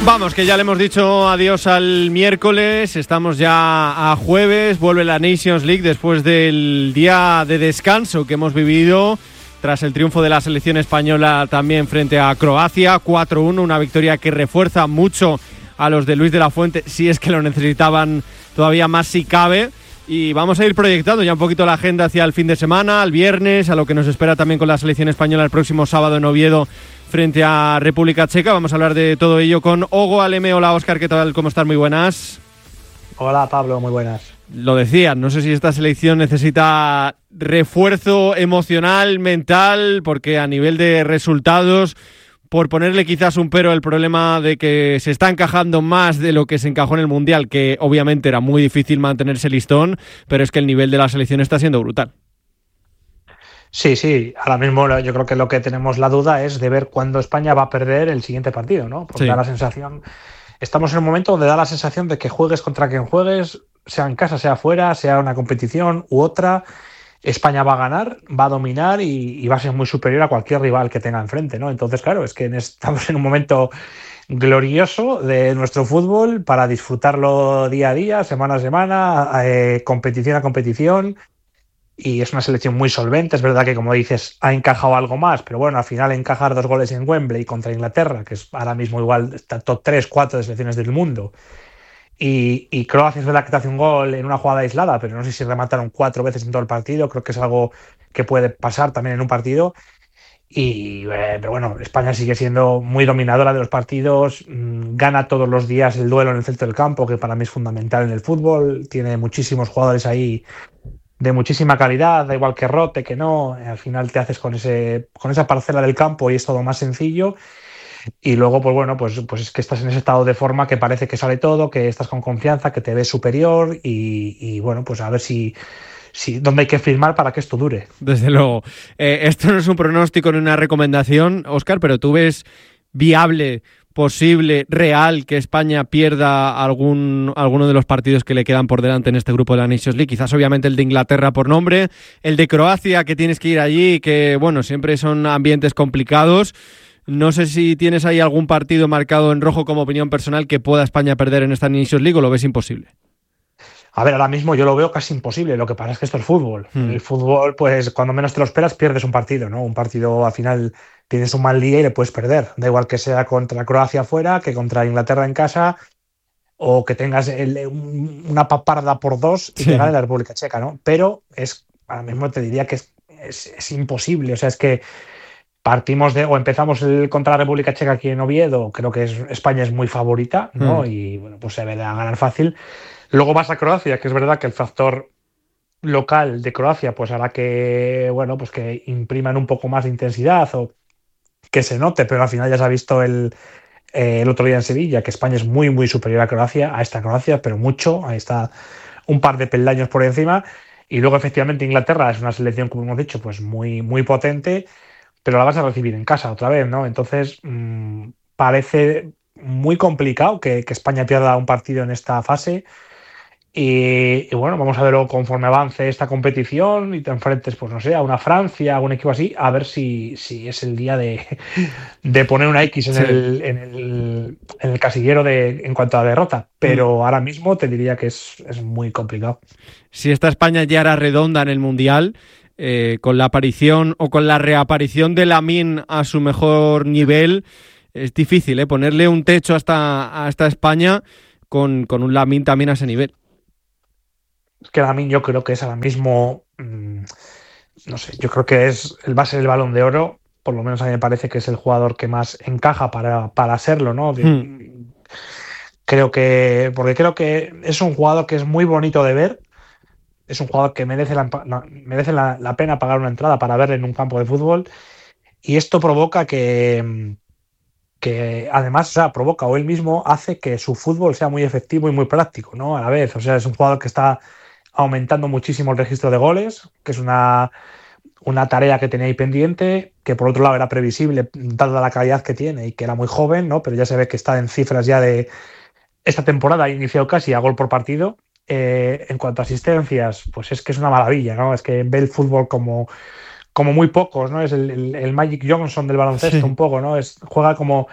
Vamos, que ya le hemos dicho adiós al miércoles, estamos ya a jueves, vuelve la Nations League después del día de descanso que hemos vivido tras el triunfo de la selección española también frente a Croacia, 4-1, una victoria que refuerza mucho a los de Luis de la Fuente, si es que lo necesitaban todavía más si cabe. Y vamos a ir proyectando ya un poquito la agenda hacia el fin de semana, al viernes, a lo que nos espera también con la selección española el próximo sábado en Oviedo frente a República Checa. Vamos a hablar de todo ello con Ogo Aleme. Hola Óscar, ¿qué tal? ¿Cómo estás? Muy buenas. Hola Pablo, muy buenas. Lo decía, no sé si esta selección necesita refuerzo emocional, mental, porque a nivel de resultados, por ponerle quizás un pero, el problema de que se está encajando más de lo que se encajó en el Mundial, que obviamente era muy difícil mantenerse listón, pero es que el nivel de la selección está siendo brutal. Sí, ahora mismo yo creo que lo que tenemos la duda es de ver cuándo España va a perder el siguiente partido, ¿no? Porque sí. Da la sensación, estamos en un momento donde da la sensación de que juegues contra quien juegues, sea en casa, sea fuera, sea una competición u otra, España va a ganar, va a dominar y va a ser muy superior a cualquier rival que tenga enfrente, ¿no? Entonces, claro, es que estamos en un momento glorioso de nuestro fútbol para disfrutarlo día a día, semana a semana, competición a competición. Y es una selección muy solvente. Es verdad que, como dices, ha encajado algo más, pero bueno, al final encajar 2 goles en Wembley contra Inglaterra, que es ahora mismo igual está top 3, 4 de selecciones del mundo, y Croacia es verdad que te hace un gol en una jugada aislada, pero no sé si remataron 4 veces en todo el partido. Creo que es algo que puede pasar también en un partido. Pero bueno, España sigue siendo muy dominadora de los partidos, gana todos los días el duelo en el centro del campo, que para mí es fundamental en el fútbol. Tiene muchísimos jugadores ahí de muchísima calidad, da igual que rote, que no, al final te haces con esa parcela del campo y es todo más sencillo. Y luego, pues bueno, pues es que estás en ese estado de forma que parece que sale todo, que estás con confianza, que te ves superior y bueno, pues a ver si dónde hay que firmar para que esto dure. Desde luego. Esto no es un pronóstico ni una recomendación, Óscar, pero ¿tú ves viable, posible, real que España pierda alguno de los partidos que le quedan por delante en este grupo de la Nations League? Quizás obviamente el de Inglaterra por nombre, el de Croacia, que tienes que ir allí, que bueno, siempre son ambientes complicados. No sé si tienes ahí algún partido marcado en rojo como opinión personal que pueda España perder en esta Nations League, o lo ves imposible. A ver, ahora mismo yo lo veo casi imposible. Lo que pasa es que esto es fútbol. El fútbol, pues cuando menos te lo esperas, pierdes un partido, ¿no? Un partido al final tienes un mal día y le puedes perder. Da igual que sea contra Croacia fuera, que contra Inglaterra en casa, o que tengas una paparda por 2 y te gane la República Checa, ¿no? Pero ahora mismo te diría que es imposible. O sea, es que empezamos contra la República Checa aquí en Oviedo. Creo que España es muy favorita, ¿no? Y bueno, pues se ve a ganar fácil. Luego vas a Croacia, que es verdad que el factor local de Croacia pues hará que, bueno, pues que impriman un poco más de intensidad o que se note, pero al final ya se ha visto el otro día en Sevilla que España es muy, muy superior a esta Croacia, pero mucho. Ahí está un par de peldaños por encima. Y luego, efectivamente, Inglaterra es una selección, como hemos dicho, pues muy, muy potente, pero la vas a recibir en casa otra vez, ¿no? Entonces, parece muy complicado que España pierda un partido en esta fase. Y bueno, vamos a verlo conforme avance esta competición y te enfrentes, pues no sé, a una Francia, a un equipo así, a ver si es el día de poner una X en el casillero en cuanto a derrota. Pero ahora mismo te diría que es muy complicado. Si esta España ya era redonda en el Mundial, con la aparición o con la reaparición de Lamine a su mejor nivel, es difícil ponerle un techo a esta España con un Lamine también a ese nivel. Es que Lamine yo creo que es ahora mismo, no sé, yo creo que va a ser el Balón de Oro. Por lo menos a mí me parece que es el jugador que más encaja para serlo, ¿no? Creo que es un jugador que es muy bonito de ver. Es un jugador que merece la pena pagar una entrada para verle en un campo de fútbol. Y esto provoca que además, o sea, provoca o él mismo hace que su fútbol sea muy efectivo y muy práctico, ¿no? A la vez. O sea, es un jugador que está aumentando muchísimo el registro de goles, que es una tarea que tenía ahí pendiente, que por otro lado era previsible dada la calidad que tiene y que era muy joven, ¿no? Pero ya se ve que está en cifras ya de esta temporada, ha iniciado casi a gol por partido. En cuanto a asistencias, pues es que es una maravilla, ¿no? Es que ve el fútbol como muy pocos, ¿no? Es el Magic Johnson del baloncesto, un poco, ¿no? Juega como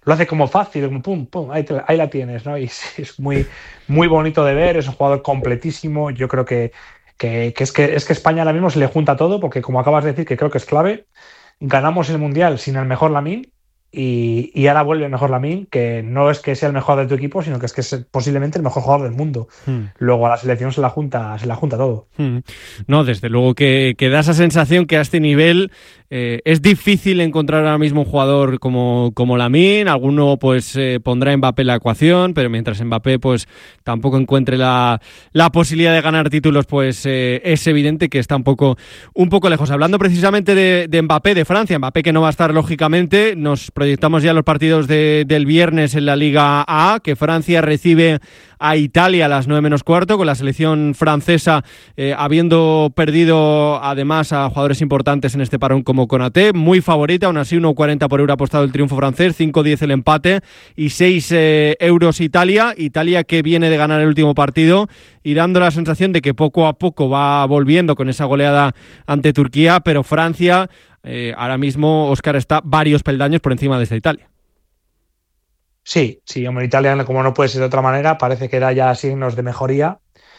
lo hace como fácil, como pum, pum, ahí la tienes, ¿no? Y sí, es muy, muy bonito de ver, es un jugador completísimo. Yo creo que España ahora mismo se le junta todo, porque como acabas de decir, que creo que es clave, ganamos el Mundial sin el mejor Lamine y ahora vuelve el mejor Lamine, que no es que sea el mejor de tu equipo, sino que es posiblemente el mejor jugador del mundo. Luego a la selección se la junta todo. No, desde luego que da esa sensación que a este nivel es difícil encontrar ahora mismo un jugador como Lamine. Alguno pues pondrá Mbappé en la ecuación, pero mientras Mbappé pues tampoco encuentre la posibilidad de ganar títulos, pues es evidente que está un poco lejos. Hablando precisamente de Mbappé, de Francia, Mbappé que no va a estar lógicamente, nos proyectamos ya los partidos del viernes en la Liga A, que Francia recibe a Italia a las 9:15, con la selección francesa habiendo perdido además a jugadores importantes en este parón como Konaté, muy favorita, aún así 1,40 por euro apostado el triunfo francés, 5,10 el empate y 6 euros Italia que viene de ganar el último partido y dando la sensación de que poco a poco va volviendo con esa goleada ante Turquía, pero Francia ahora mismo, Óscar, está varios peldaños por encima de esta Italia. Sí, hombre, Italia, como no puede ser de otra manera, parece que da ya signos de mejoría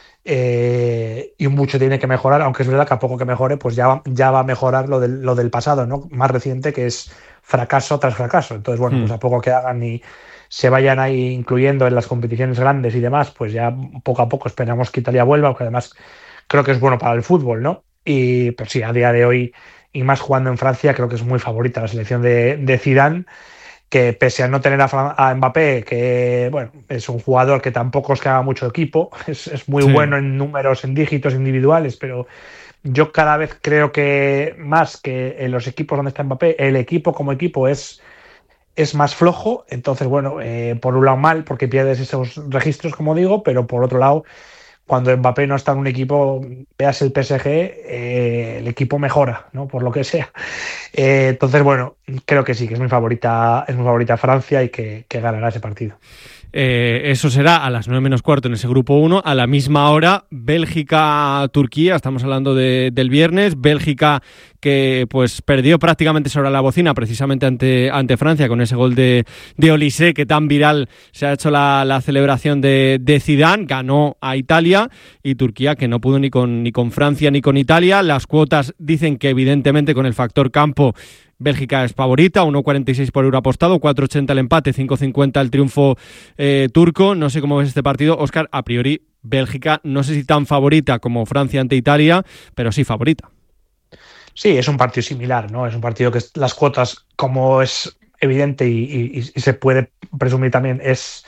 y mucho tiene que mejorar, aunque es verdad que a poco que mejore, pues ya va a mejorar lo del pasado, ¿no? Más reciente, que es fracaso tras fracaso. Entonces, bueno, pues a poco que hagan y se vayan ahí incluyendo en las competiciones grandes y demás, pues ya poco a poco esperamos que Italia vuelva, aunque además creo que es bueno para el fútbol, ¿no? Pero sí, a día de hoy, y más jugando en Francia, creo que es muy favorita la selección de Zidane, que pese a no tener a Mbappé, que bueno, es un jugador que tampoco es que haga mucho equipo, es muy bueno en números, en dígitos individuales, pero yo cada vez creo que más que en los equipos donde está Mbappé, el equipo como equipo es más flojo. Entonces, bueno, por un lado mal, porque pierdes esos registros, como digo, pero por otro lado, cuando Mbappé no está en un equipo, veas el PSG, el equipo mejora, ¿no? Por lo que sea. Entonces, bueno, creo que sí, que es mi favorita Francia y que ganará ese partido. Eso será a las 9:15 en ese grupo 1. A la misma hora, Bélgica-Turquía, estamos hablando del viernes. Bélgica que pues perdió prácticamente sobre la bocina precisamente ante Francia con ese gol de Olise, que tan viral se ha hecho la celebración de Zidane. Ganó a Italia, y Turquía que no pudo ni con Francia ni con Italia. Las cuotas dicen que evidentemente con el factor campo Bélgica es favorita, 1,46 por euro apostado, 4,80 el empate, 5,50 el triunfo turco. No sé cómo ves este partido, Óscar. A priori, Bélgica no sé si tan favorita como Francia ante Italia, pero sí favorita. Sí, es un partido similar, ¿no? Es un partido que las cuotas, como es evidente y se puede presumir también, es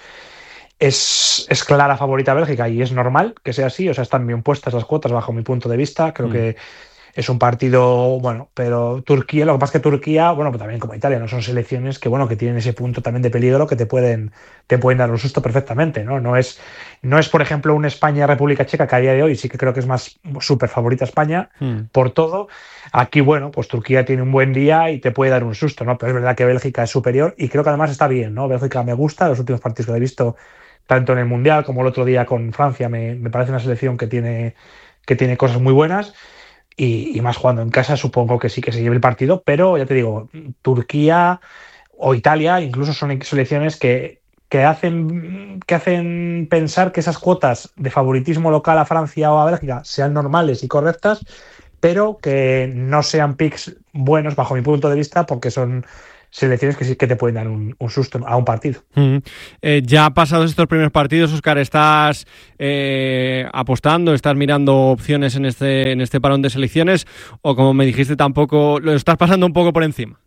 clara favorita Bélgica, y es normal que sea así. O sea, están bien puestas las cuotas bajo mi punto de vista. Creo que es un partido bueno, pero Turquía, lo que pasa es que Turquía, bueno, pues también como Italia, no son selecciones que, bueno, que tienen ese punto también de peligro, que te pueden dar un susto perfectamente, ¿no? No es, por ejemplo, un España-República Checa, que a día de hoy sí que creo que es más súper favorita España por todo. Aquí, bueno, pues Turquía tiene un buen día y te puede dar un susto, ¿no? Pero es verdad que Bélgica es superior y creo que además está bien, ¿no? Bélgica me gusta, los últimos partidos que he visto, tanto en el Mundial como el otro día con Francia, me parece una selección que tiene cosas muy buenas. Y más jugando en casa, supongo que sí que se lleve el partido, pero ya te digo, Turquía o Italia incluso son selecciones que hacen pensar que esas cuotas de favoritismo local a Francia o a Bélgica sean normales y correctas, pero que no sean picks buenos bajo mi punto de vista, porque son selecciones que sí que te pueden dar un susto a un partido. Ya pasados estos primeros partidos, Óscar, ¿estás apostando, estás mirando opciones en este parón de selecciones, o como me dijiste tampoco, lo estás pasando un poco por encima?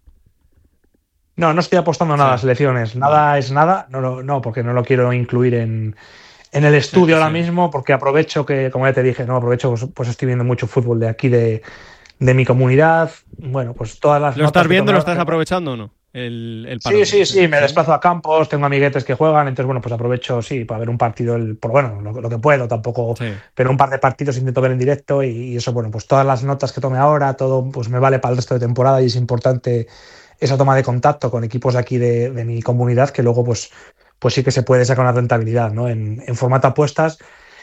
No estoy apostando nada a selecciones. Nada es nada, no, porque no lo quiero incluir en el estudio ahora mismo, porque aprovecho que, como ya te dije, pues estoy viendo mucho fútbol de aquí de mi comunidad. Bueno, pues todas las... ¿Lo estás viendo, lo estás aprovechando o no? El parón. Sí, me desplazo a campos, tengo amiguetes que juegan, entonces bueno, pues aprovecho, para ver un partido, lo que puedo, tampoco, pero un par de partidos intento ver en directo, y eso, bueno, pues todas las notas que tome ahora, todo pues me vale para el resto de temporada, y es importante esa toma de contacto con equipos de aquí de mi comunidad, que luego pues sí que se puede sacar una rentabilidad, ¿no? En formato apuestas.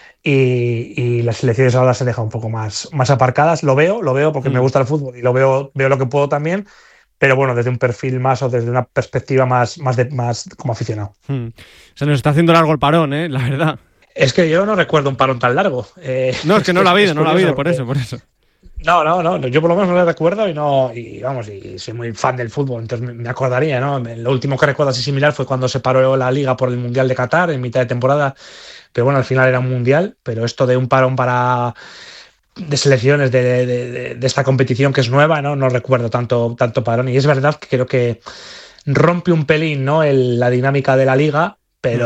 Y las selecciones ahora se dejan un poco más aparcadas. Lo veo porque me gusta el fútbol y lo veo lo que puedo también, pero bueno, desde un perfil más o desde una perspectiva más como aficionado. Se nos está haciendo largo el parón, la verdad. Es que yo no recuerdo un parón tan largo. No, es que no lo ha habido, por eso. No, yo por lo menos no lo recuerdo y soy muy fan del fútbol, entonces me acordaría, ¿no? Lo último que recuerdo así similar fue cuando se paró la Liga por el Mundial de Qatar en mitad de temporada, pero bueno, al final era un Mundial, pero esto de un parón de selecciones de esta competición que es nueva, no recuerdo tanto parón, y es verdad que creo que rompe un pelín, ¿no? La dinámica de la Liga,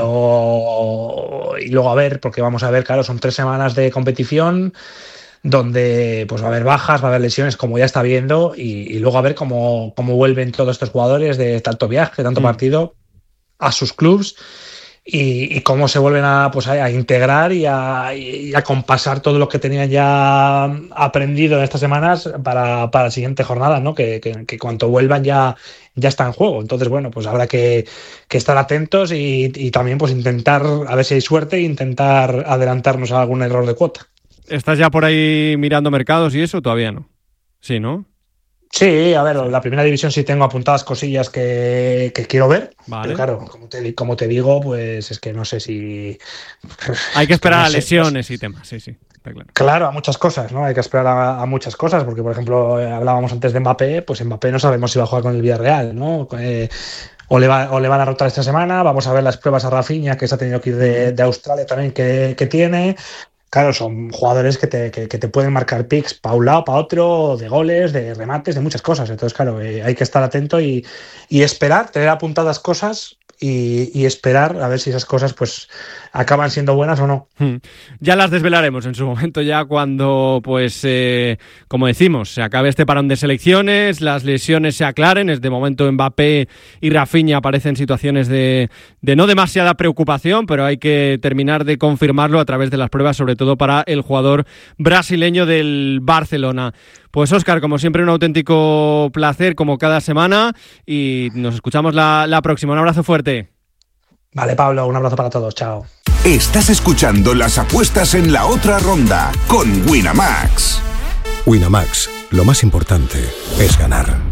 pero y luego a ver, porque vamos a ver, claro, son 3 semanas de competición donde pues va a haber bajas, va a haber lesiones, como ya está viendo, y luego a ver cómo vuelven todos estos jugadores de tanto viaje, tanto partido a sus clubs, y cómo se vuelven a integrar y a compasar todo lo que tenían ya aprendido en estas semanas para la siguiente jornada, ¿no? Que cuanto vuelvan ya está en juego. Entonces, bueno, pues habrá que estar atentos y también pues intentar, a ver si hay suerte, e intentar adelantarnos a algún error de cuota. ¿Estás ya por ahí mirando mercados y eso? Todavía no. Sí, ¿no? Sí, a ver, la primera división sí tengo apuntadas cosillas que quiero ver. Vale. Pero claro, como te digo, pues es que no sé si... Hay que esperar a lesiones y temas, sí, está claro. Claro, a muchas cosas, ¿no? Hay que esperar a muchas cosas, porque por ejemplo, hablábamos antes de Mbappé, pues Mbappé no sabemos si va a jugar con el Villarreal, ¿no? O le van a rotar esta semana, vamos a ver las pruebas a Rafinha, que se ha tenido que ir de Australia también, que tiene... Claro, son jugadores que te pueden marcar picks para un lado, para otro, de goles, de remates, de muchas cosas. Entonces, claro, hay que estar atento y esperar, tener apuntadas cosas y esperar a ver si esas cosas pues acaban siendo buenas o no. Ya las desvelaremos en su momento, ya cuando, pues, como decimos, se acabe este parón de selecciones, las lesiones se aclaren. De momento Mbappé y Rafinha aparecen situaciones de no demasiada preocupación, pero hay que terminar de confirmarlo a través de las pruebas, sobre todo para el jugador brasileño del Barcelona. Pues Óscar, como siempre, un auténtico placer, como cada semana, y nos escuchamos la próxima. Un abrazo fuerte. Vale, Pablo, un abrazo para todos, chao. Estás escuchando las apuestas en la otra ronda con Winamax. Winamax, lo más importante es ganar.